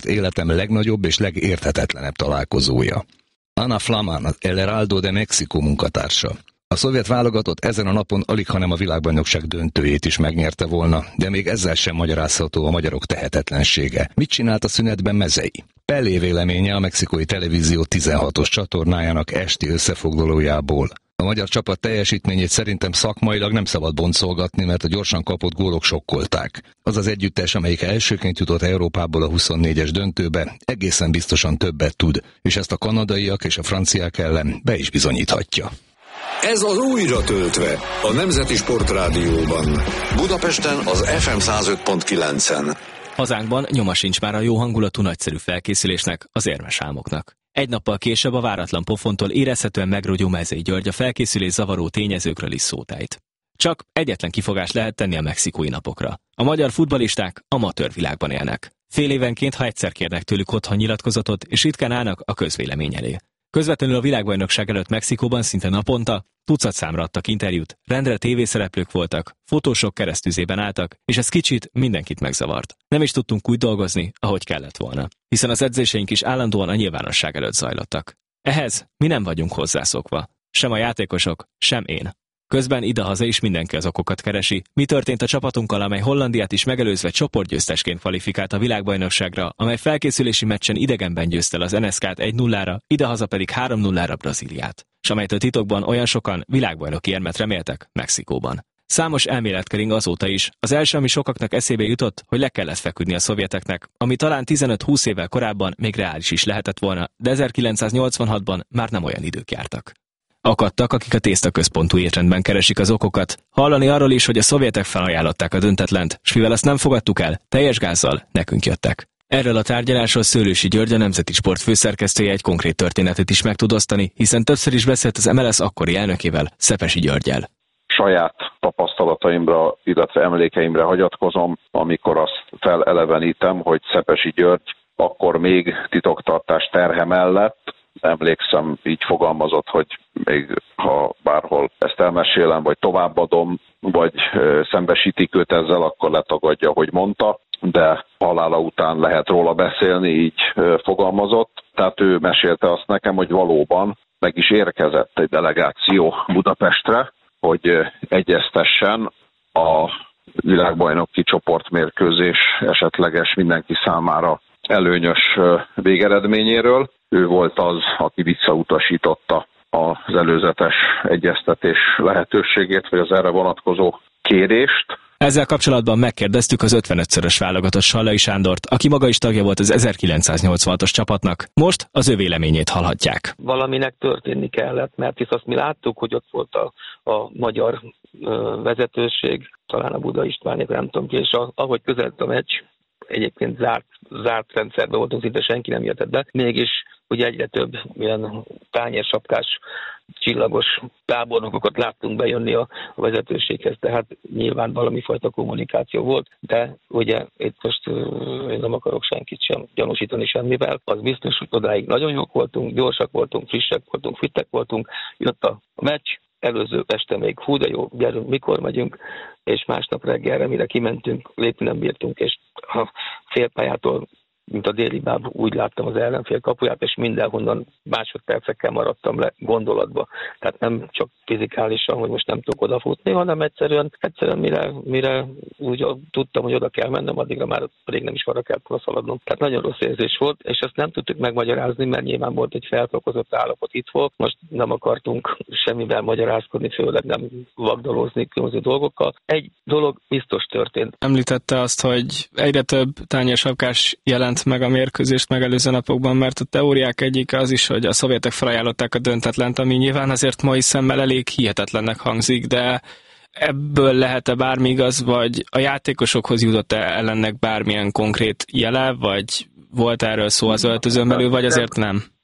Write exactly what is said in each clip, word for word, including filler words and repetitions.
életem legnagyobb és legérthetetlenebb találkozója. Ana Flaman, az El Heraldo de México munkatársa. A szovjet válogatott ezen a napon alighanem a világbajnokság döntőjét is megnyerte volna, de még ezzel sem magyarázható a magyarok tehetetlensége. Mit csinált a szünetben Mezei? Pelé véleménye a mexikói televízió tizenhatos csatornájának esti összefoglalójából. A magyar csapat teljesítményét szerintem szakmailag nem szabad boncolgatni, mert a gyorsan kapott gólok sokkolták. Az az együttes, amelyik elsőként jutott Európából a huszonnégyes döntőbe, egészen biztosan többet tud, és ezt a kanadaiak és a franciák ellen be is bizonyíthatja. Ez az Újra töltve, a Nemzeti Sportrádióban. Budapesten az ef em száz öt pont kilencen. Hazánkban nyoma sincs már a jó hangulatú nagyszerű felkészülésnek, az érmes álmoknak. Egy nappal később a váratlan pofontól érezhetően megrogyó Mezei György a felkészülés zavaró tényezőkről is szót ejt. Csak egyetlen kifogást lehet tenni a mexikói napokra. A magyar futballisták amatőr világban élnek. Fél évenként, ha egyszer kérnek tőlük otthon nyilatkozatot, és ritkán állnak a közvélemény elé. Közvetlenül a világbajnokság előtt Mexikóban szinte naponta tucat számra adtak interjút, rendre tévészereplők voltak, fotósok keresztüzében álltak, és ez kicsit mindenkit megzavart. Nem is tudtunk úgy dolgozni, ahogy kellett volna, hiszen az edzéseink is állandóan a nyilvánosság előtt zajlottak. Ehhez mi nem vagyunk hozzászokva, sem a játékosok, sem én. Közben idehaza is mindenki az okokat keresi, mi történt a csapatunkkal, amely Hollandiát is megelőzve csoportgyőztesként kvalifikált a világbajnokságra, amely felkészülési meccsen idegenben győzte el az en es ká-t egy nullára, idehaza pedig három nullára Brazíliát, s amelytől titokban olyan sokan világbajnoki érmet reméltek Mexikóban. Számos elmélet kering azóta is. Az első, ami sokaknak eszébe jutott, hogy le kellett feküdni a szovjeteknek, ami talán tizenöt-húsz évvel korábban még reális is lehetett volna, de ezerkilencszáznyolcvanhatban már nem olyan idők jártak. Akadtak, akik a tésztaközpontú étrendben keresik az okokat. Hallani arról is, hogy a szovjetek felajánlották a döntetlent, s mivel ezt nem fogadtuk el, teljes gázzal nekünk jöttek. Erről a tárgyalásról Szőlősi György, a Nemzeti Sport főszerkesztője egy konkrét történetet is meg tud osztani, hiszen többször is beszélt az em el es akkori elnökével, Szepesi Györggyel. Saját tapasztalataimra, illetve emlékeimre hagyatkozom, amikor azt felelevenítem, hogy Szepesi György akkor még titoktartás terhe mellett, emlékszem, így fogalmazott, hogy még ha bárhol ezt elmesélem, vagy továbbadom, vagy szembesítik őt ezzel, akkor letagadja, hogy mondta, de halála után lehet róla beszélni, így fogalmazott. Tehát ő mesélte azt nekem, hogy valóban meg is érkezett egy delegáció Budapestre, hogy egyeztessen a világbajnoki csoportmérkőzés esetleges mindenki számára előnyös végeredményéről. Ő volt az, aki visszautasította az előzetes egyeztetés lehetőségét, vagy az erre vonatkozó kérést. Ezzel kapcsolatban megkérdeztük az ötvenötszörös válogatott Sallai Sándort, aki maga is tagja volt az ezerkilencszáznyolcvanhatos csapatnak. Most az ő véleményét hallhatják. Valaminek történni kellett, mert hisz azt mi láttuk, hogy ott volt a, a magyar ö, vezetőség, talán a Buda Istvánék, nem tudom ki, és a, ahogy közelt a meccs, egyébként zárt, zárt rendszerben voltunk, szinte senki nem jöttett be. Mégis ugye egyre több ilyen tányérsapkás, csillagos tábornokokat láttunk bejönni a vezetőséghez, tehát nyilván valami fajta kommunikáció volt, de ugye itt most én nem akarok senkit sem gyanúsítani semmivel. Az biztos, hogy odáig nagyon jók voltunk, gyorsak voltunk, frissek voltunk, fittek voltunk, jött a meccs, előző este még hú de jó, gyerünk, mikor megyünk, és másnap reggelre, mire kimentünk, lépni nem bírtunk, és a félpályától, mint a déli báb, úgy láttam az ellenfél kapuját, és mindenhonnan másodpercekkel maradtam le gondolatba. Tehát nem csak fizikálisan, hogy most nem tudok odafutni, hanem egyszerűen, egyszerűen mire, mire úgy tudtam, hogy oda kell mennem, addigra már pedig nem is arra kell szaladnom. Tehát nagyon rossz érzés volt, és ezt nem tudtuk megmagyarázni, mert nyilván volt egy felfokozott állapot itt volt. Most nem akartunk semmivel magyarázkodni, főleg nem vagdalózni különböző dolgokkal. Egy dolog biztos történt. Említette azt, hogy egyre több tányérsapkás jelent meg a mérkőzést megelőző napokban, mert a teóriák egyike az is, hogy a szovjetek felajánlották a döntetlent, ami nyilván azért mai szemmel elég hihetetlennek hangzik, de ebből lehet-e bármi igaz, vagy a játékosokhoz jutott-e ellennek bármilyen konkrét jele, vagy volt erről szó az öltözőn belül, vagy azért nem?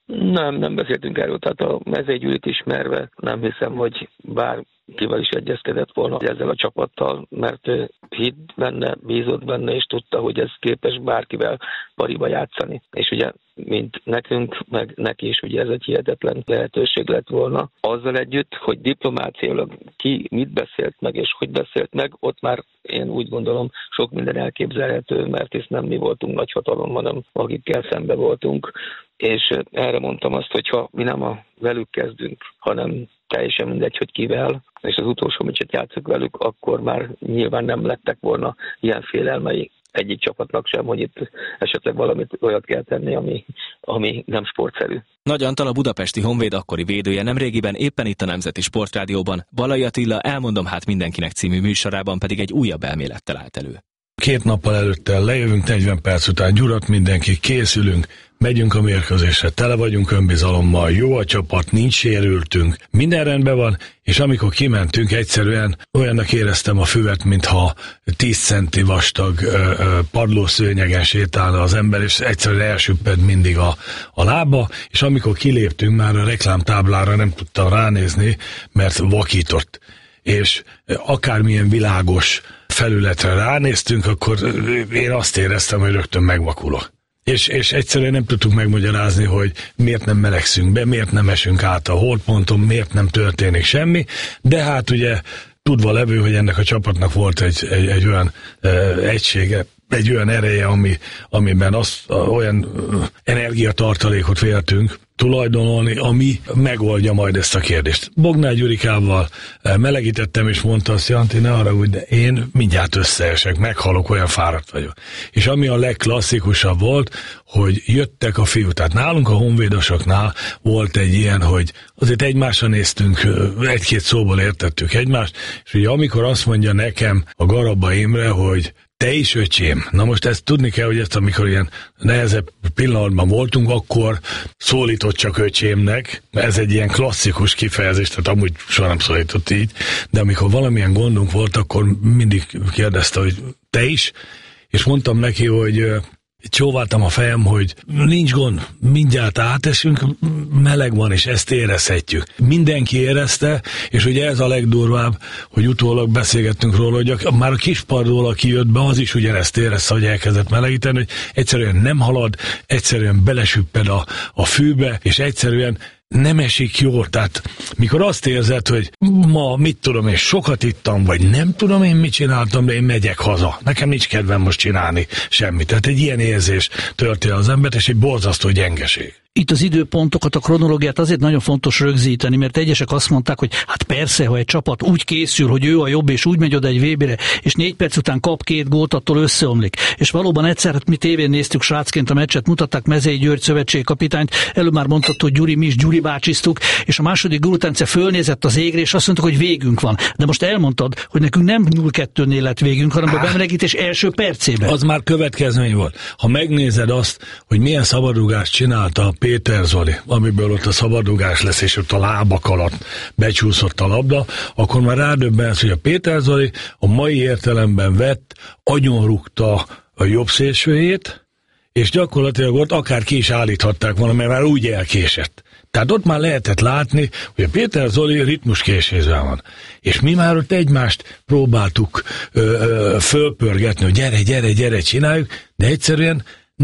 Nem, nem beszéltünk erről, tehát a Mezeigyürit ismerve nem hiszem, hogy bárkivel is egyezkedett volna ezzel a csapattal, mert hitt benne, bízott benne, és tudta, hogy ez képes bárkivel pariba játszani. És ugye, mint nekünk, meg neki is ugye ez egy hihetetlen lehetőség lett volna. Azzal együtt, hogy diplomáciailag ki mit beszélt meg, és hogy beszélt meg, ott már én úgy gondolom sok minden elképzelhető, mert hisz nem mi voltunk nagy hatalom, hanem akikkel szembe voltunk. És erre mondtam azt, hogy ha mi nem a velük kezdünk, hanem teljesen mindegy, hogy kivel, és az utolsó meccset játszok velük, akkor már nyilván nem lettek volna ilyen félelmei egyik csapatnak sem, hogy itt esetleg valamit olyat kell tenni, ami, ami nem sportszerű. Nagy Antal, a budapesti Honvéd akkori védője nemrégiben éppen itt a Nemzeti Sportrádióban, Balai Attila Elmondom hát mindenkinek című műsorában pedig egy újabb elmélettel állt elő. Két nappal előtte lejövünk, negyven perc után gyurat mindenki, készülünk, megyünk a mérkőzésre, tele vagyunk önbizalommal, jó a csapat, nincs sérültünk, minden rendben van, és amikor kimentünk, egyszerűen olyannak éreztem a füvet, mintha tíz centi vastag ö, ö, padlószőnyegen sétálna az ember, és egyszerűen elsüpped mindig a, a lába, és amikor kiléptünk, már a reklámtáblára nem tudtam ránézni, mert vakított. És akármilyen világos felületre ránéztünk, akkor én azt éreztem, hogy rögtön megvakulok. És, és egyszerűen nem tudtuk megmagyarázni, hogy miért nem melegszünk be, miért nem esünk át a holdponton, miért nem történik semmi, de hát ugye tudva levő, hogy ennek a csapatnak volt egy, egy, egy olyan e, egysége, egy olyan ereje, ami, amiben az, olyan energiatartalékot véltünk tulajdonolni, ami megoldja majd ezt a kérdést. Bognár Gyurikával melegítettem, és mondta azt, Janti, ne arra úgy, de én mindjárt összeesek, meghalok, olyan fáradt vagyok. És ami a legklasszikusabb volt, hogy jöttek a fiúk. Tehát nálunk a honvédosoknál volt egy ilyen, hogy azért egymásra néztünk, egy-két szóból értettük egymást, és ugye amikor azt mondja nekem a Garabba Imre, hogy te is, öcsém. Na most ezt tudni kell, hogy ezt amikor ilyen nehezebb pillanatban voltunk, akkor szólított csak öcsémnek. Ez egy ilyen klasszikus kifejezés, tehát amúgy soha nem szólított így, de amikor valamilyen gondunk volt, akkor mindig kérdezte, hogy te is, és mondtam neki, hogy csóváltam a fejem, hogy nincs gond, mindjárt átesünk, meleg van, és ezt érezhetjük. Mindenki érezte, és ugye ez a legdurvább, hogy utólag beszélgettünk róla, hogy a, már a kispadról, aki jött be, az is ugyanezt érezte, hogy elkezdett melegíteni, hogy egyszerűen nem halad, egyszerűen belesüpped a, a fűbe, és egyszerűen nem esik jól, tehát mikor azt érzed, hogy ma mit tudom én, sokat ittam, vagy nem tudom én mit csináltam, de én megyek haza. Nekem nincs kedvem most csinálni semmit. Tehát egy ilyen érzés törtél az embert, és egy borzasztó gyengeség. Itt az időpontokat, a kronológiát azért nagyon fontos rögzíteni, mert egyesek azt mondták, hogy hát persze, ha egy csapat úgy készül, hogy ő a jobb, és úgy megy oda egy vé bére, és négy perc után kap két gólt, attól összeomlik. És valóban egyszer, hát mi tévén néztük srácként a meccset, mutatták Mezei György szövetségkapitányt, előbb már mondtad, hogy Gyuri, mi is Gyuri bácsiztuk, és a második gól után fölnézett az égre, és azt mondtuk, hogy végünk van. De most elmondtad, hogy nekünk nem nulla kettőnél lett végünk, hanem a bemelegítés első percében. Az már következmény volt. Ha megnézed azt, hogy milyen szabadrugást csinálta Péter Zoli, amiből ott a szabadrugás lesz, és ott a lábak alatt becsúszott a labda, akkor már rádöbbensz, hogy a Péter Zoli a mai értelemben vett, agyonrúgta a jobb szélsőjét, és gyakorlatilag ott akár ki is állíthatták volna, mert már úgy elkésett. Tehát ott már lehetett látni, hogy a Péter Zoli ritmuskésésben van. És mi már ott egymást próbáltuk ö, ö, fölpörgetni, hogy gyere, gyere, gyere, csináljuk, de egyszerűen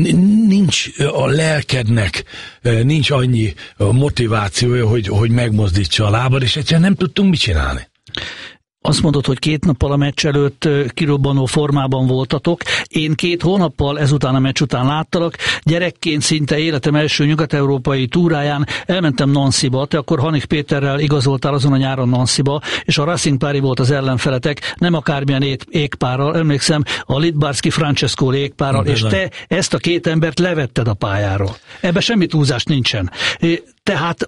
nincs a lelkednek, nincs annyi motivációja, hogy, hogy megmozdítsa a lábad, és egyszerűen nem tudtunk mit csinálni. Azt mondod, hogy két nappal a meccs előtt kirobbanó formában voltatok. Én két hónappal ezután a meccs után láttalak. Gyerekként szinte életem első nyugat-európai túráján elmentem Nancyba. Te akkor Hanik Péterrel igazoltál azon a nyáron Nancyba, és a Racing Pári volt az ellenfeletek, nem akármilyen égpárral. Emlékszem, a Litbarski Francesco égpárral, és te ezt a két embert levetted a pályáról. Ebben semmi túlzás nincsen. Tehát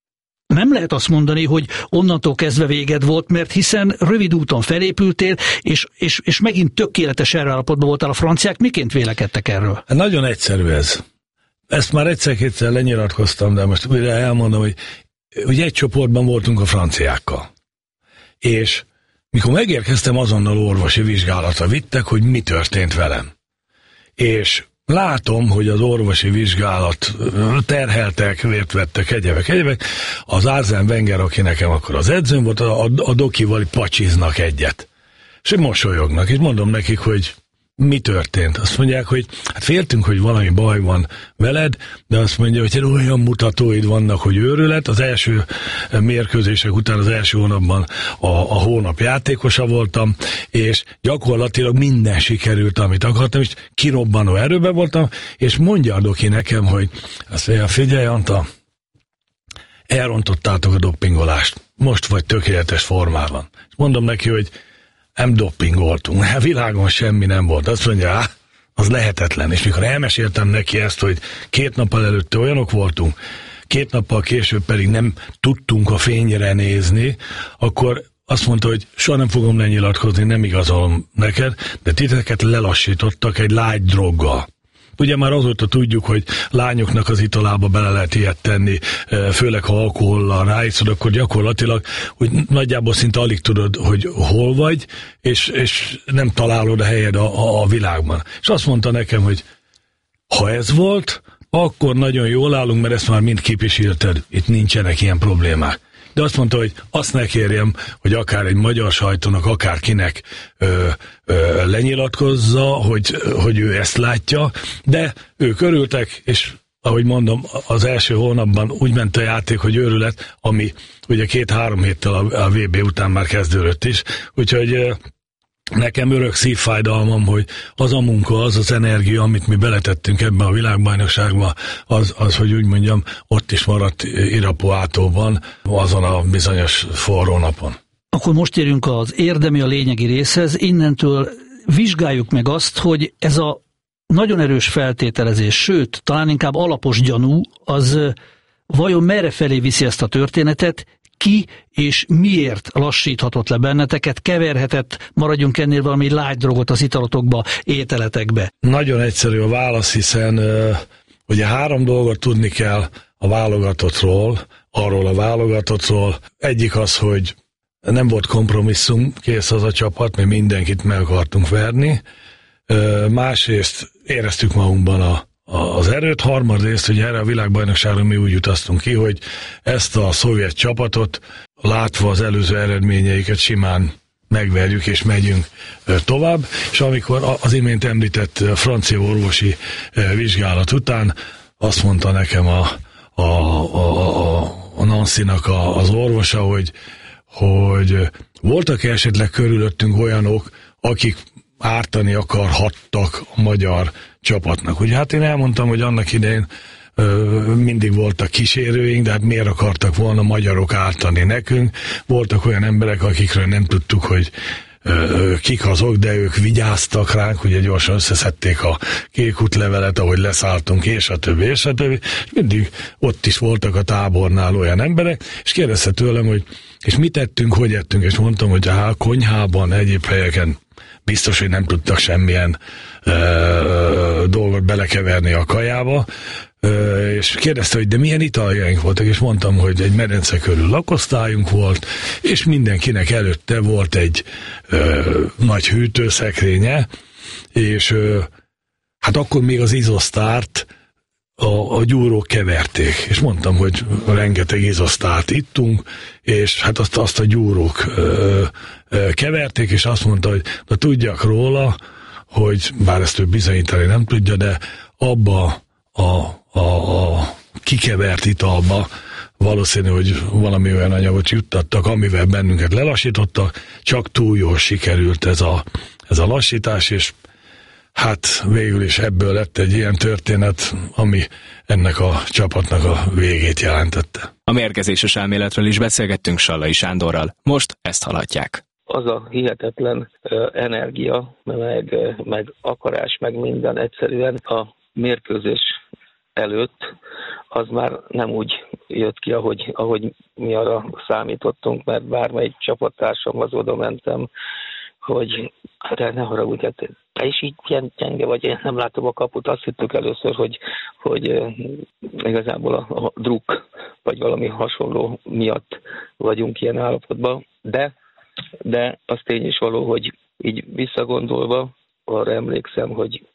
nem lehet azt mondani, hogy onnantól kezdve véged volt, mert hiszen rövid úton felépültél, és, és, és megint tökéletes erőállapotban voltál. A franciák miként vélekedtek erről? Nagyon egyszerű ez. Ezt már egyszer-kétszer lenyilatkoztam, de most újra elmondom, hogy, hogy egy csoportban voltunk a franciákkal. És mikor megérkeztem, azonnal orvosi vizsgálatra vittek, hogy mi történt velem. És látom, hogy az orvosi vizsgálat terheltek, vért vettek, egyebek, egyebek. Az Arsene Wenger, aki nekem akkor az edzőm volt, a, a dokival pacsiznak egyet. És mosolyognak, és mondom nekik, hogy mi történt. Azt mondják, hogy hát féltünk, hogy valami baj van veled, de azt mondja, hogy olyan mutatóid vannak, hogy őrület. Az első mérkőzések után az első hónapban a, a hónap játékosa voltam, és gyakorlatilag minden sikerült, amit akartam, és kirobbanó erőben voltam, és mondja a doki nekem, hogy azt mondja, figyelj Anta, elrontottátok a doppingolást. Most vagy tökéletes formában. És mondom neki, hogy nem doppingoltunk, a világon semmi nem volt. Azt mondja, á, az lehetetlen. És mikor elmeséltem neki ezt, hogy két nappal előtte olyanok voltunk, két nappal később pedig nem tudtunk a fényre nézni, akkor azt mondta, hogy soha nem fogom lenyilatkozni, nem igazolom neked, de titeket lelassítottak egy lágy droggal. Ugye már azóta tudjuk, hogy lányoknak az italába bele lehet ilyet tenni, főleg ha alkohollal ráiszod, akkor gyakorlatilag, hogy nagyjából szinte alig tudod, hogy hol vagy, és, és nem találod a helyed a, a, a világban. És azt mondta nekem, hogy ha ez volt, akkor nagyon jól állunk, mert ezt már mind kipisílted, itt nincsenek ilyen problémák. De azt mondta, hogy azt ne kérjem, hogy akár egy magyar sajtónak, akár kinek ö, ö, lenyilatkozza, hogy, hogy ő ezt látja, de ők örültek, és ahogy mondom, az első hónapban úgy ment a játék, hogy őrület, ami ugye két-három héttel a, a vé bé után már kezdődött is, úgyhogy ö, nekem örök szívfájdalmam, hogy az a munka, az az energia, amit mi beletettünk ebbe a világbajnokságba, az, az hogy úgy mondjam, ott is maradt Irapuátóban, azon a bizonyos forró napon. Akkor most érünk az érdemi, a lényegi részhez. Innentől vizsgáljuk meg azt, hogy ez a nagyon erős feltételezés, sőt, talán inkább alapos gyanú, az vajon merre felé viszi ezt a történetet, ki és miért lassíthatott le benneteket, keverhetett, maradjunk ennél valami light drogot az italotokba, ételetekbe? Nagyon egyszerű a válasz, hiszen uh, ugye három dolgot tudni kell a válogatottról, arról a válogatottról. Egyik az, hogy nem volt kompromisszum, kész az a csapat, mi mindenkit meg akartunk verni. Uh, másrészt éreztük magunkban a az erőt, harmadrészt, hogy erre a világbajnokságra mi úgy utaztunk ki, hogy ezt a szovjet csapatot látva az előző eredményeiket simán megverjük és megyünk tovább, és amikor az imént említett francia orvosi vizsgálat után azt mondta nekem a, a, a, a Nancy-nak a, az orvosa, hogy, hogy voltak esetleg körülöttünk olyanok, akik ártani akarhattak a magyar csapatnak. Ugye hát én elmondtam, hogy annak idején ö, mindig voltak kísérőink, de hát miért akartak volna magyarok ártani nekünk? Voltak olyan emberek, akikről nem tudtuk, hogy ö, kik azok, de ők vigyáztak ránk, ugye gyorsan összeszedték a kék útlevelet, ahogy leszálltunk, és a többi, és a többi. És mindig ott is voltak a tábornál olyan emberek, és kérdezte tőlem, hogy és mit tettünk, hogy ettünk, és mondtam, hogy a konyhában, egyéb helyeken biztos, hogy nem tudtak semmilyen ö, dolgot belekeverni a kajába, ö, és kérdezte, hogy de milyen italjaink voltak, és mondtam, hogy egy medence körül lakosztályunk volt, és mindenkinek előtte volt egy ö, nagy hűtőszekrénye, és ö, hát akkor még az izosztárt a, a gyúrók keverték, és mondtam, hogy rengeteg izosztárt ittunk, és hát azt, azt a gyúrók ö, ö, keverték, és azt mondta, hogy na tudjak róla, hogy bár ezt ő bizonyítani nem tudja, de abba a, a, a kikevert italba valószínű, hogy valami olyan anyagot juttattak, amivel bennünket lelassítottak, csak túl jól sikerült ez a, ez a lassítás, és hát végül is ebből lett egy ilyen történet, ami ennek a csapatnak a végét jelentette. A mérgezéses elméletről is beszélgettünk Sallai Sándorral. Most ezt hallhatják. Az a hihetetlen uh, energia, meg, uh, meg akarás, meg minden egyszerűen a mérkőzés előtt az már nem úgy jött ki, ahogy, ahogy mi arra számítottunk, mert bármelyik csapattársamhoz oda mentem, hogy hát ne haragudj, hát te is így ilyen gyenge vagy, én nem látom a kaput. Azt hittük először, hogy, hogy uh, igazából a, a druk vagy valami hasonló miatt vagyunk ilyen állapotban, de de az tény is való, hogy így visszagondolva arra emlékszem, hogy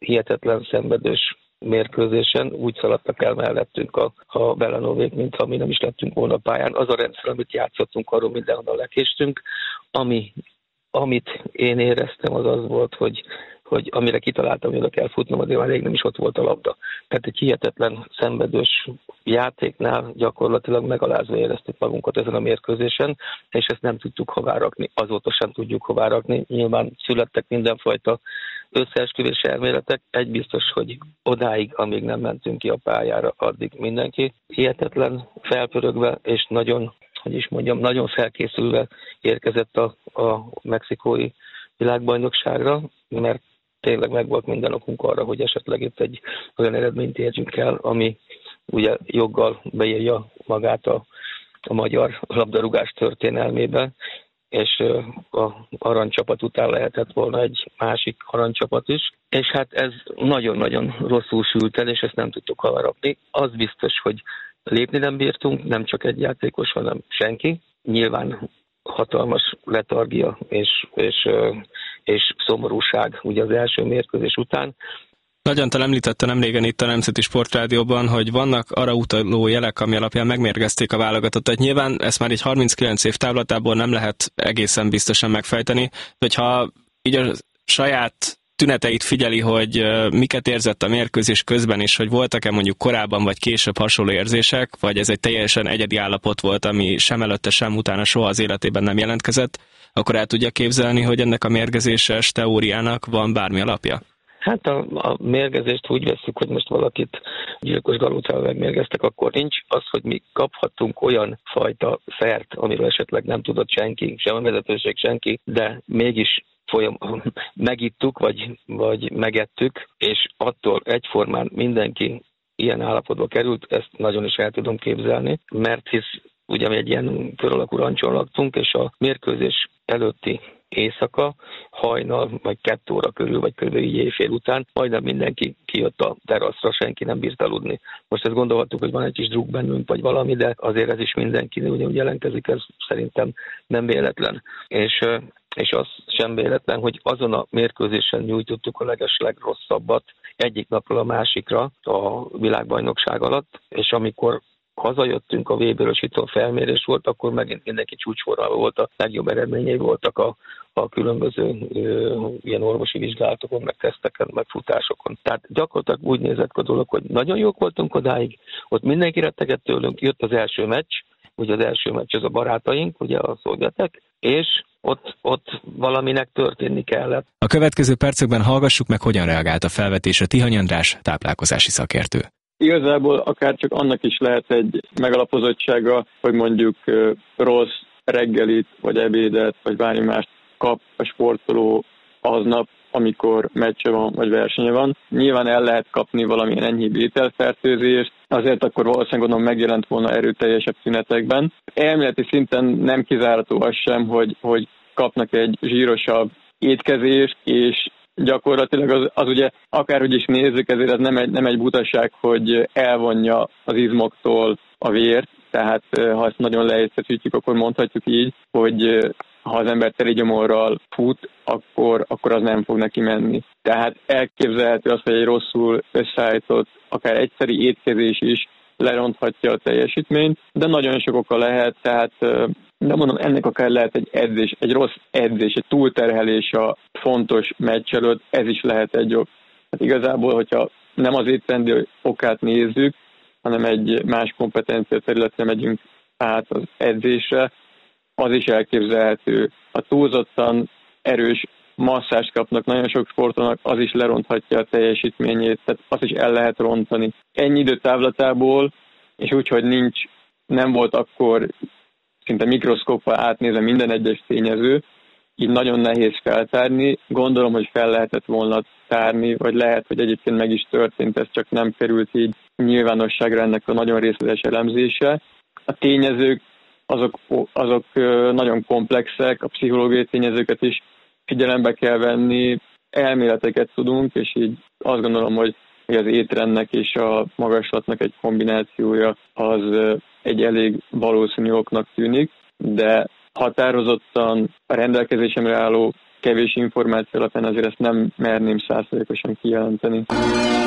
hihetetlen szenvedős mérkőzésen úgy szaladtak el mellettünk a, a Belanovék, mintha mi nem is lettünk volna a pályán. Az a rendszer, amit játszottunk, arról mindenhonnan lekéstünk. Ami, amit én éreztem, az az volt, hogy, hogy amire kitaláltam, hogy oda kell futnom, azért már rég nem is ott volt a labda. Tehát egy hihetetlen szenvedős játéknál gyakorlatilag megalázva éreztük magunkat ezen a mérkőzésen, és ezt nem tudtuk hová rakni. Azóta sem tudjuk hová rakni. Nyilván születtek mindenfajta összeesküvés elméletek. Egy biztos, hogy odáig, amíg nem mentünk ki a pályára, addig mindenki hihetetlen felpörögve, és nagyon, hogy is mondjam, nagyon felkészülve érkezett a, a mexikói világbajnokságra, mert tényleg megvolt minden okunk arra, hogy esetleg itt egy olyan eredményt érjünk el, ami ugye joggal beírja magát a, a magyar labdarúgás történelmébe, és a aranycsapat után lehetett volna egy másik aranycsapat is, és hát ez nagyon-nagyon rosszul sült el, és ezt nem tudtuk halarakni. Az biztos, hogy lépni nem bírtunk, nem csak egy játékos, hanem senki. Nyilván hatalmas letargia és, és, és szomorúság ugye az első mérkőzés után. Nagyon te említette nemrégen itt a Nemzeti Sportrádióban, hogy vannak arra utaló jelek, ami alapján megmérgezték a válogatottat. Nyilván ezt már egy harminckilenc év távlatából nem lehet egészen biztosan megfejteni, hogyha így a saját tüneteit figyeli, hogy miket érzett a mérkőzés közben, és hogy voltak-e mondjuk korábban vagy később hasonló érzések, vagy ez egy teljesen egyedi állapot volt, ami sem előtte, sem utána soha az életében nem jelentkezett, akkor el tudja képzelni, hogy ennek a mérgezéses teóriának van bármi alapja? Hát a, a mérgezést úgy vesszük, hogy most valakit gyilkos galócával megmérgeztek, akkor nincs. Az, hogy mi kaphattunk olyan fajta szert, amiről esetleg nem tudott senki, sem a vezetőség, senki, de mégis folyam, megittuk, vagy, vagy megettük, és attól egyformán mindenki ilyen állapotba került, ezt nagyon is el tudom képzelni, mert hisz ugye mi egy ilyen kör alakú rancson laktunk, és a mérkőzés előtti éjszaka, hajnal, vagy kettő óra körül, vagy körülbelül így éjfél után, majdnem mindenki kijött a teraszra, senki nem bírt aludni. Most ezt gondolhattuk, hogy van egy kis druk bennünk, vagy valami, de azért ez is mindenki ugyanúgy jelentkezik, ez szerintem nem véletlen. És, és az sem véletlen, hogy azon a mérkőzésen nyújtottuk a legeslegrosszabbat egyik napról a másikra a világbajnokság alatt, és amikor hazajöttünk, a Weber-ösító felmérés volt, akkor megint mindenki csúcsforralva volt, a legjobb eredményei voltak a, a különböző ö, ilyen orvosi vizsgálatokon, meg teszteken, meg futásokon. Tehát gyakorlatilag úgy nézett a dolog, hogy nagyon jók voltunk odáig, ott mindenki rettegett tőlünk, jött az első meccs, ugye az első meccs az a barátaink, ugye a szovjetek, és ott, ott valaminek történni kellett. A következő percekben hallgassuk meg, hogyan reagált a felvetésre Tihany András, táplálkozási szakértő. Igazából akár csak annak is lehet egy megalapozottsága, hogy mondjuk rossz reggelit, vagy ebédet, vagy bármi mást kap a sportoló aznap, amikor meccse van, vagy versenye van. Nyilván el lehet kapni valamilyen enyhébb ételfertőzést, azért akkor valószínűleg gondolom megjelent volna erőteljesebb tünetekben. Elméleti szinten nem kizárható az sem, hogy, hogy kapnak egy zsírosabb étkezést, és gyakorlatilag az, az ugye, akárhogy is nézzük, ezért ez nem egy, nem egy butaság, hogy elvonja az izmoktól a vért, tehát ha ezt nagyon leegyszerűsítjük, akkor mondhatjuk így, hogy ha az ember teli gyomorral fut, akkor, akkor az nem fog neki menni. Tehát elképzelhető az, hogy egy rosszul összeállított, akár egyszeri étkezés is leronthatja a teljesítményt, de nagyon sok oka lehet, tehát de mondom, ennek akár lehet egy edzés, egy rossz edzés, egy túlterhelés a fontos meccs előtt, ez is lehet egy ok. Hát igazából, hogyha nem az étrendi okát nézzük, hanem egy más kompetencia területre megyünk át az edzésre, az is elképzelhető. A túlzottan erős masszást kapnak nagyon sok sportolónak, az is leronthatja a teljesítményét, tehát azt is el lehet rontani. Ennyi időtávlatából, és úgy, hogy nincs, nem volt akkor szinte mikroszkóppal átnézve minden egyes tényező, így nagyon nehéz feltárni. Gondolom, hogy fel lehetett volna tárni, vagy lehet, hogy egyébként meg is történt, ez csak nem került így nyilvánosságra ennek a nagyon részletes elemzése. A tényezők azok, azok nagyon komplexek, a pszichológiai tényezőket is figyelembe kell venni, elméleteket tudunk, és így azt gondolom, hogy az étrendnek és a magaslatnak egy kombinációja az egy elég valószínű oknak tűnik, de határozottan a rendelkezésemre álló kevés információ alapján azért ezt nem merném százszerzalékosan kijelenteni.